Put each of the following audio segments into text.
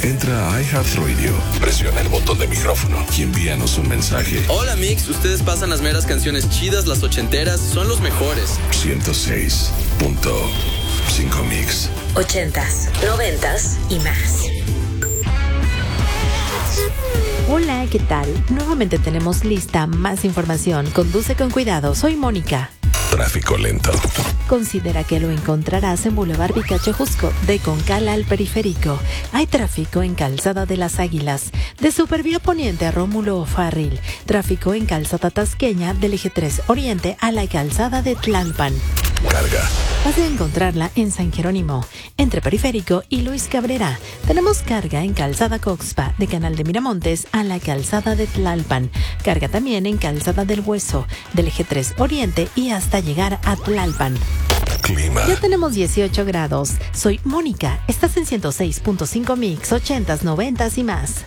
Entra a iHeartRadio, presiona el botón de micrófono y envíanos un mensaje. Hola Mix, ustedes pasan las meras canciones chidas, las ochenteras, son los mejores. 106.5 Mix. 80s, 90s y más. Hola, ¿qué tal? Nuevamente tenemos lista más información. Conduce con cuidado, soy Mónica. Tráfico lento. Considera que lo encontrarás en Boulevard Picacho Jusco, de Concala al Periférico. Hay tráfico en Calzada de las Águilas, de Supervía Poniente a Rómulo O'Farrill. Tráfico en Calzada Tasqueña, del Eje 3 Oriente a la Calzada de Tlalpan. Carga. Vas a encontrarla en San Jerónimo, entre Periférico y Luis Cabrera. Tenemos carga en Calzada Coxpa, de Canal de Miramontes a la Calzada de Tlalpan. Carga también en Calzada del Hueso, del Eje 3 Oriente y hasta llegar a Tlalpan. Clima. Ya tenemos 18 grados. Soy Mónica. Estás en 106.5 Mix, 80s, 90s y más.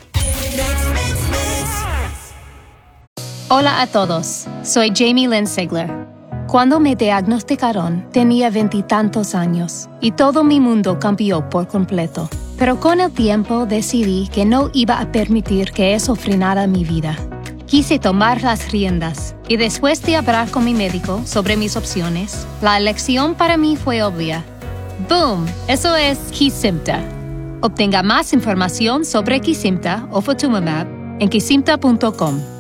Hola a todos. Soy Jamie Lynn Sigler. Cuando me diagnosticaron, tenía 20 y tantos años y todo mi mundo cambió por completo. Pero con el tiempo decidí que no iba a permitir que eso frenara mi vida. Quise tomar las riendas y después de hablar con mi médico sobre mis opciones, la elección para mí fue obvia. ¡Boom! Eso es Kesimpta. Obtenga más información sobre Kesimpta o Ofatumumab en kesimpta.com.